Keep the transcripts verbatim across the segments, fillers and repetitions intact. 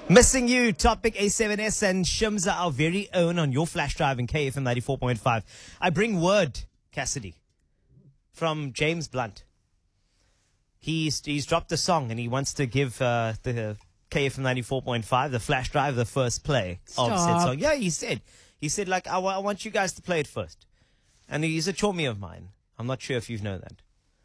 Missing You, Topic A seven S and Shimza, our very own on your flash drive in K F M ninety-four point five. I bring word, Cassidy, from James Blunt. He's he's dropped a song and he wants to give uh, the K F M ninety-four point five, the flash drive, the first play Stop. of said song. Yeah, he said. He said, like, I, wa- I want you guys to play it first. And he's a chommy of mine. I'm not sure if you know that.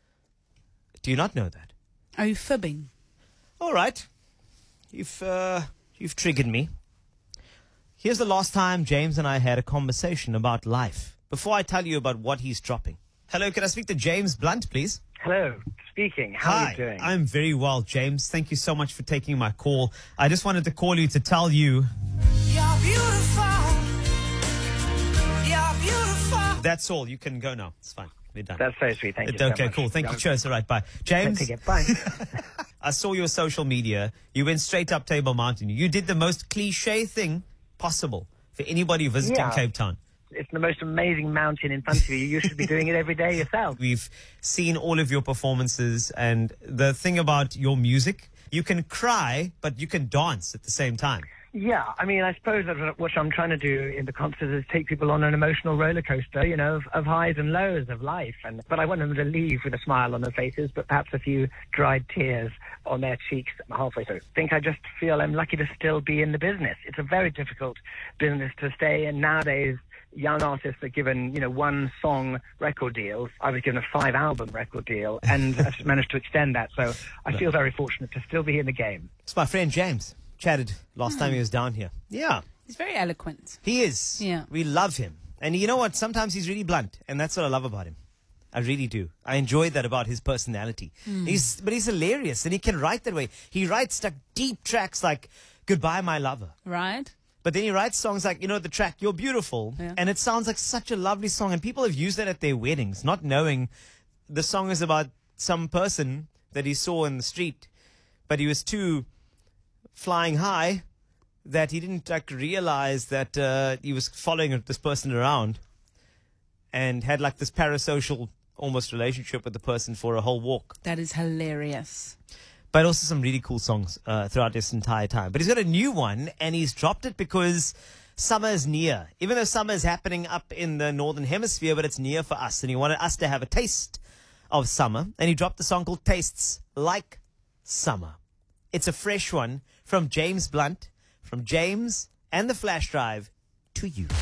Do you not know that? Are you fibbing? All right. You've, uh, you've triggered me. Here's the last time James and I had a conversation about life. Before I tell you about what he's dropping. Hello, can I speak to James Blunt, please? Hello, speaking. How Hi, are you doing? I'm very well, James. Thank you so much for taking my call. I just wanted to call you to tell you... You're beautiful. You're beautiful. That's all. You can go now. It's fine. We're done. That's very sweet. Thank you It's okay, so much. cool. Thank you. Yeah. Cheers. All right, bye. James, Take it. Bye. I saw your social media. You went straight up Table Mountain. You did the most cliche thing possible for anybody visiting Yeah. Cape Town. It's the most amazing mountain in front of you. You should be doing it every day yourself. We've seen all of your performances, and the thing about your music, you can cry, but you can dance at the same time. Yeah, I mean, I suppose that what I'm trying to do in the concert is take people on an emotional roller coaster, you know, of, of highs and lows of life. And but I want them to leave with a smile on their faces, but perhaps a few dried tears on their cheeks halfway through. I think I just feel I'm lucky to still be in the business. It's a very difficult business to stay in nowadays. Young artists are given, you know, one song record deals. I was given a five album record deal, and I've managed to extend that. So I feel very fortunate to still be in the game. It's my friend James. Chatted last time he was down here. Yeah, He's very eloquent. he is. Yeah. We love him. And you know what? Sometimes he's really blunt, and that's what I love about him. I really do. I enjoy that about his personality. He's, but he's hilarious, and he can write that way. He writes like deep tracks like "Goodbye, My Lover." Right? But then he writes songs like, you know, the track, You're Beautiful. Yeah. And it sounds like such a lovely song. And people have used that at their weddings, not knowing the song is about some person that he saw in the street. But he was too flying high that he didn't like realize that uh, he was following this person around and had like this parasocial almost relationship with the person for a whole walk. That is hilarious. But also some really cool songs uh, throughout this entire time. But he's got a new one, and he's dropped it because summer is near. Even though summer is happening up in the northern hemisphere, but it's near for us. And he wanted us to have a taste of summer. And he dropped a song called Tastes Like Summer. It's a fresh one from James Blunt, from James and the Flash Drive to you.